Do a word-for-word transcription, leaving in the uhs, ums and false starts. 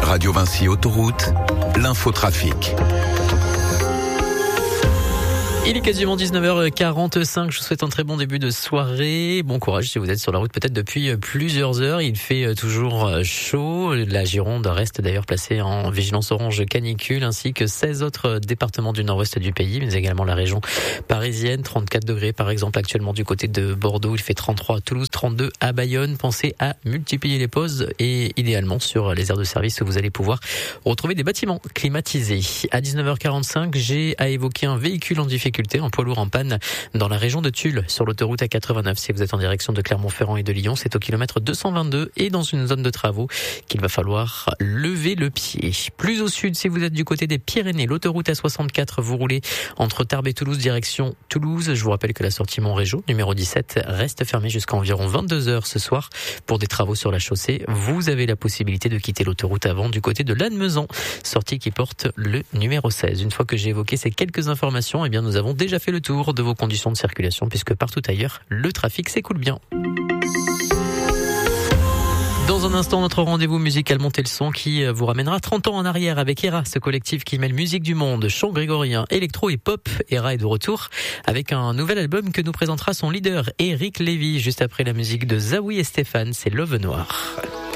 Radio Vinci Autoroute, l'infotrafic. Il est quasiment dix-neuf heures quarante-cinq, je vous souhaite un très bon début de soirée. Bon courage si vous êtes sur la route peut-être depuis plusieurs heures. Il fait toujours chaud. La Gironde reste d'ailleurs placée en vigilance orange canicule, ainsi que seize autres départements du nord-ouest du pays, mais également la région parisienne. trente-quatre degrés par exemple actuellement du côté de Bordeaux. Il fait trente-trois à Toulouse, trente-deux à Bayonne. Pensez à multiplier les pauses et idéalement sur les aires de service, vous allez pouvoir retrouver des bâtiments climatisés. À dix-neuf heures quarante-cinq, j'ai à évoquer un véhicule en difficulté, un poids lourd en panne dans la région de Tulle, sur l'autoroute A quatre-vingt-neuf. Si vous êtes en direction de Clermont-Ferrand et de Lyon, c'est au kilomètre deux cent vingt-deux et dans une zone de travaux qu'il va falloir lever le pied. Plus au sud, si vous êtes du côté des Pyrénées, l'autoroute A soixante-quatre, vous roulez entre Tarbes et Toulouse, direction Toulouse. Je vous rappelle que la sortie Montrégeau, numéro dix-sept, reste fermée jusqu'à environ vingt-deux heures ce soir pour des travaux sur la chaussée. Vous avez la possibilité de quitter l'autoroute avant du côté de Lannemezan, sortie qui porte le numéro seize. Une fois que j'ai évoqué ces quelques informations, eh bien nous avons déjà fait le tour de vos conditions de circulation puisque partout ailleurs, le trafic s'écoule bien. Dans un instant, notre rendez-vous musical Montez le son qui vous ramènera trente ans en arrière avec Era, ce collectif qui mêle musique du monde, chant grégorien, électro et pop. Era est de retour avec un nouvel album que nous présentera son leader, Eric Lévy, juste après la musique de Zawi et Stéphane, c'est Love Noir.